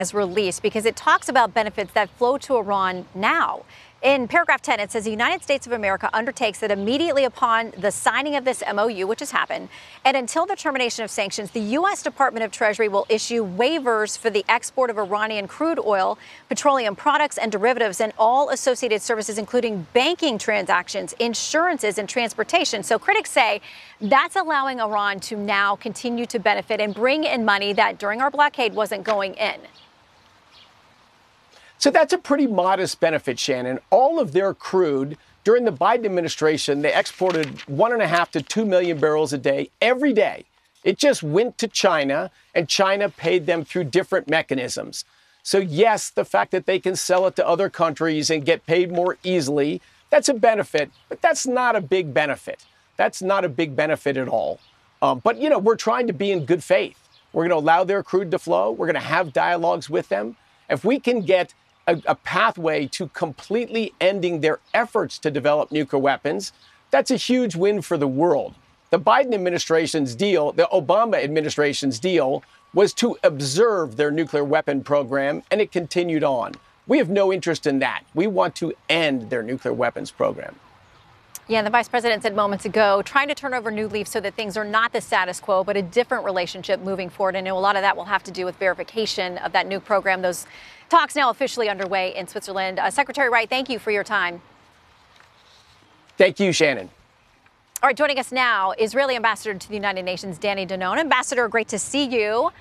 is released because it talks about benefits that flow to Iran now. In paragraph 10, it says the United States of America undertakes that immediately upon the signing of this MOU, which has happened, and until the termination of sanctions, the U.S. Department of Treasury will issue waivers for the export of Iranian crude oil, petroleum products, and derivatives, and all associated services, including banking transactions, insurances, and transportation. So critics say that's allowing Iran to now continue to benefit and bring in money that during our blockade wasn't going in. So that's a pretty modest benefit, Shannon. All of their crude during the Biden administration, they exported 1.5 to 2 million barrels a day every day. It just went to China, and China paid them through different mechanisms. So yes, the fact that they can sell it to other countries and get paid more easily, that's a benefit, but that's not a big benefit. That's not a big benefit at all. But, you know, we're trying to be in good faith. We're going to allow their crude to flow. We're going to have dialogues with them. If we can get a pathway to completely ending their efforts to develop nuclear weapons, that's a huge win for the world. The Biden administration's deal, the Obama administration's deal, was to observe their nuclear weapon program, and it continued on. We have no interest in that. We want to end their nuclear weapons program. Yeah, the vice president said moments ago, trying to turn over new leaves so that things are not the status quo, but a different relationship moving forward. And a lot of that will have to do with verification of that nuke program. Those talks now officially underway in Switzerland. Secretary Wright, thank you for your time. Thank you, Shannon. All right, joining us now, Israeli Ambassador to the United Nations, Danny Danon. Ambassador, great to see you.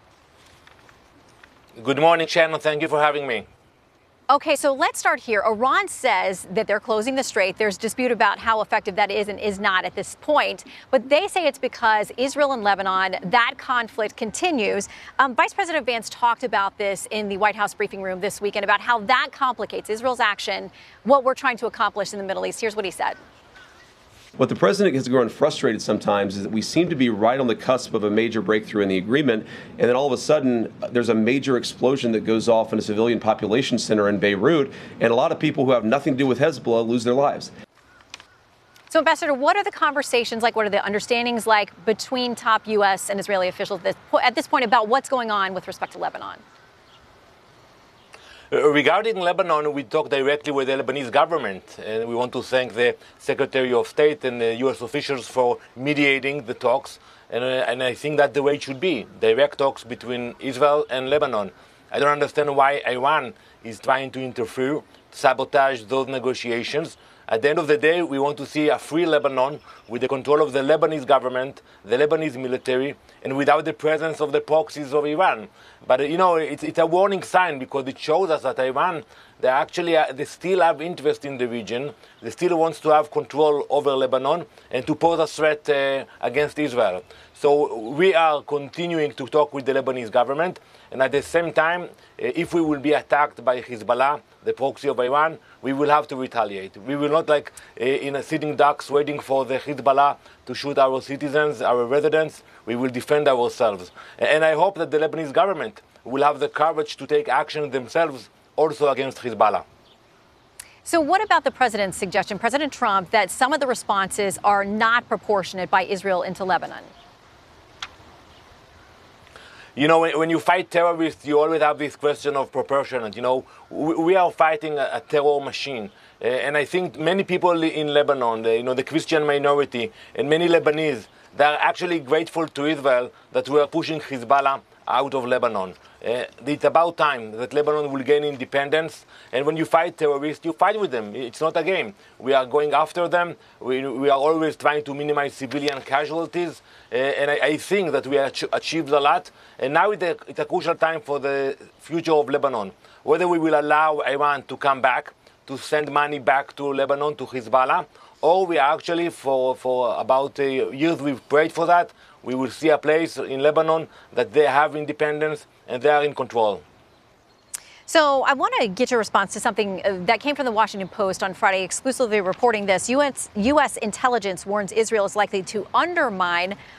Good morning, Shannon. Thank you for having me. Okay, so let's start here. Iran says that they're closing the strait. There's dispute about how effective that is and is not at this point. But they say it's because Israel and Lebanon, that conflict continues. Vice President Vance talked about this in the White House briefing room this weekend about how that complicates Israel's action, what we're trying to accomplish in the Middle East. Here's what he said. What the president has grown frustrated sometimes is that we seem to be right on the cusp of a major breakthrough in the agreement, and then all of a sudden there's a major explosion that goes off in a civilian population center in Beirut, and a lot of people who have nothing to do with Hezbollah lose their lives. So, Ambassador, what are the conversations like? What are the understandings like between top U.S. and Israeli officials at this point about what's going on with respect to Lebanon? Regarding Lebanon, we talked directly with the Lebanese government, and we want to thank the Secretary of State and the U.S. officials for mediating the talks. And I think that's the way it should be, direct talks between Israel and Lebanon. I don't understand why Iran is trying to interfere, sabotage those negotiations. At the end of the day, we want to see a free Lebanon with the control of the Lebanese government, the Lebanese military, and without the presence of the proxies of Iran. But, you know, it's a warning sign because it shows us that Iran, they still have interest in the region. They still want to have control over Lebanon and to pose a threat against Israel. So we are continuing to talk with the Lebanese government. And at the same time, if we will be attacked by Hezbollah, the proxy of Iran, we will have to retaliate. We will not in a sitting ducks waiting for the Hezbollah to shoot our citizens, our residents. We will defend ourselves. And I hope that the Lebanese government will have the courage to take action themselves also against Hezbollah. So what about the president's suggestion, President Trump, that some of the responses are not proportionate by Israel into Lebanon? You know, when you fight terrorists, you always have this question of proportionate. You know, we are fighting a terror machine. And I think many people in Lebanon, the Christian minority, and many Lebanese, they're actually grateful to Israel that we are pushing Hezbollah out of Lebanon. It's about time that Lebanon will gain independence. And when you fight terrorists, you fight with them. It's not a game. We are going after them. We are always trying to minimize civilian casualties. And I think that we achieved a lot. And now it's a crucial time for the future of Lebanon. Whether we will allow Iran to come back, to send money back to Lebanon, to Hezbollah, or we are actually, for about years we've prayed for that, we will see a place in Lebanon that they have independence and they are in control. So I want to get your response to something that came from the Washington Post on Friday, exclusively reporting this. U.S. intelligence warns Israel is likely to undermine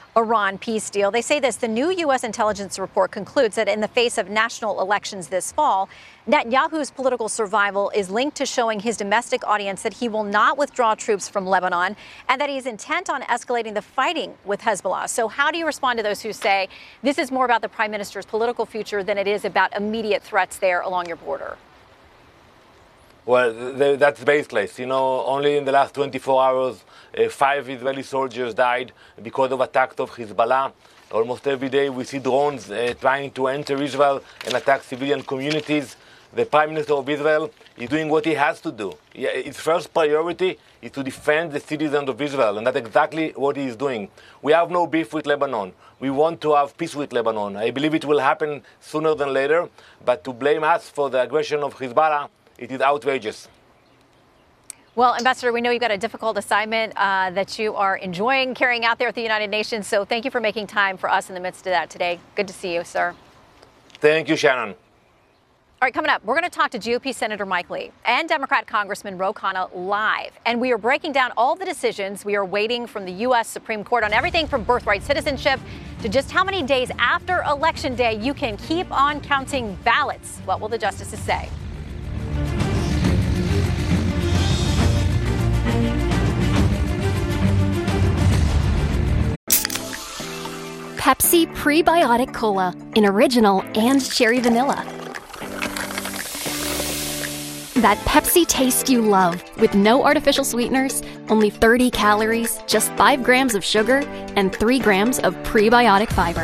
Iran peace deal. They say this: the new U.S. intelligence report concludes that in the face of national elections this fall, Netanyahu's political survival is linked to showing his domestic audience that he will not withdraw troops from Lebanon and that he's intent on escalating the fighting with Hezbollah. So how do you respond to those who say this is more about the prime minister's political future than it is about immediate threats there along your border? Well, that's baseless. Only in the last 24 hours, 5 Israeli soldiers died because of attacks of Hezbollah. Almost every day we see drones trying to enter Israel and attack civilian communities. The Prime Minister of Israel is doing what he has to do. His first priority is to defend the citizens of Israel, and that's exactly what he is doing. We have no beef with Lebanon. We want to have peace with Lebanon. I believe it will happen sooner than later, but to blame us for the aggression of Hezbollah, it is outrageous. Well, Ambassador, we know you've got a difficult assignment that you are enjoying carrying out there at the United Nations. So thank you for making time for us in the midst of that today. Good to see you, sir. Thank you, Shannon. All right, coming up, we're going to talk to GOP Senator Mike Lee and Democrat Congressman Ro Khanna live. And we are breaking down all the decisions we are waiting from the U.S. Supreme Court on everything from birthright citizenship to just how many days after Election Day you can keep on counting ballots. What will the justices say? Pepsi Prebiotic Cola in original and cherry vanilla. That Pepsi taste you love with no artificial sweeteners, only 30 calories, just 5 grams of sugar, and 3 grams of prebiotic fiber.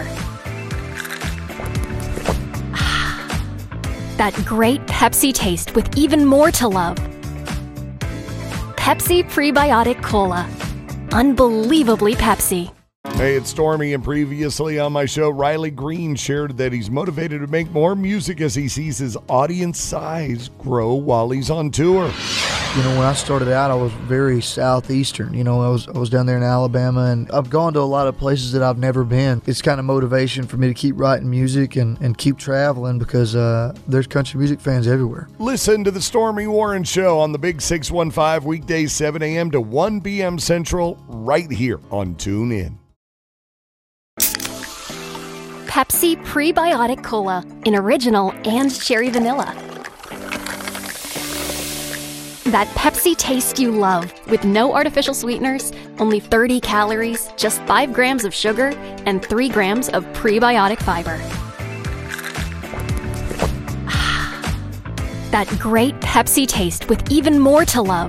That great Pepsi taste with even more to love. Pepsi Prebiotic Cola. Unbelievably Pepsi. Hey, it's Stormy, and previously on my show, Riley Green shared that he's motivated to make more music as he sees his audience size grow while he's on tour. When I started out, I was very southeastern. I was down there in Alabama, and I've gone to a lot of places that I've never been. It's kind of motivation for me to keep writing music and keep traveling because there's country music fans everywhere. Listen to the Stormy Warren Show on the Big 615 weekdays 7 a.m. to 1 p.m. Central right here on TuneIn. Pepsi Prebiotic Cola in original and cherry vanilla. That Pepsi taste you love with no artificial sweeteners, only 30 calories, just 5 grams of sugar, and 3 grams of prebiotic fiber. That great Pepsi taste with even more to love.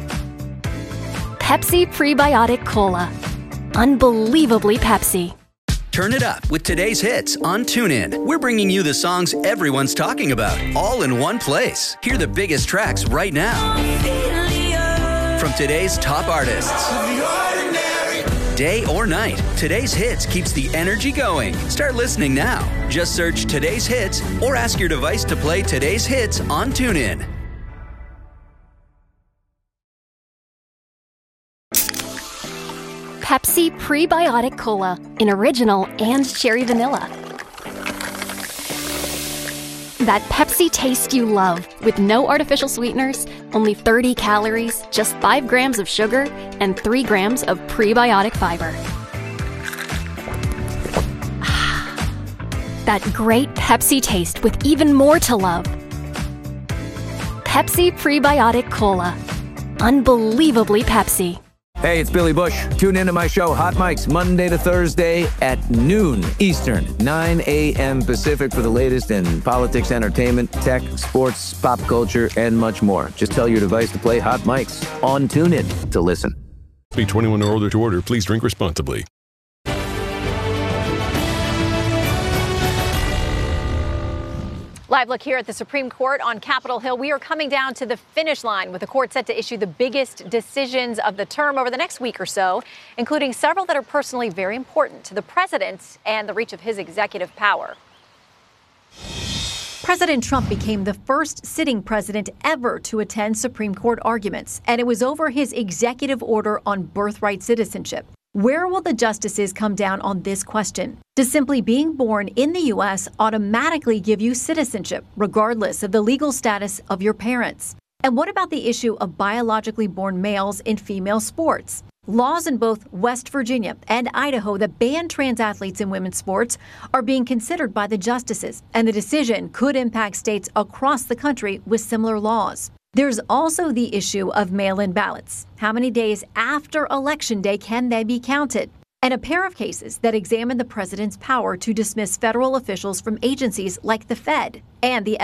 Pepsi Prebiotic Cola. Unbelievably Pepsi. Turn it up with today's hits on TuneIn. We're bringing you the songs everyone's talking about, all in one place. Hear the biggest tracks right now. From today's top artists. Day or night, today's hits keeps the energy going. Start listening now. Just search today's hits or ask your device to play today's hits on TuneIn. Pepsi Prebiotic Cola in original and cherry vanilla. That Pepsi taste you love with no artificial sweeteners, only 30 calories, just 5 grams of sugar, and 3 grams of prebiotic fiber. That great Pepsi taste with even more to love. Pepsi Prebiotic Cola. Unbelievably Pepsi. Hey, it's Billy Bush. Tune into my show, Hot Mics, Monday to Thursday at noon Eastern, 9 a.m. Pacific for the latest in politics, entertainment, tech, sports, pop culture, and much more. Just tell your device to play Hot Mics on TuneIn to listen. Be 21 or older to order. Please drink responsibly. Live look here at the Supreme Court on Capitol Hill. We are coming down to the finish line with the court set to issue the biggest decisions of the term over the next week or so, including several that are personally very important to the president and the reach of his executive power. President Trump became the first sitting president ever to attend Supreme Court arguments, and it was over his executive order on birthright citizenship. Where will the justices come down on this question? Does simply being born in the U.S. automatically give you citizenship, regardless of the legal status of your parents? And what about the issue of biologically born males in female sports? Laws in both West Virginia and Idaho that ban trans athletes in women's sports are being considered by the justices, and the decision could impact states across the country with similar laws. There's also the issue of mail-in ballots. How many days after Election Day can they be counted? And a pair of cases that examine the president's power to dismiss federal officials from agencies like the Fed and the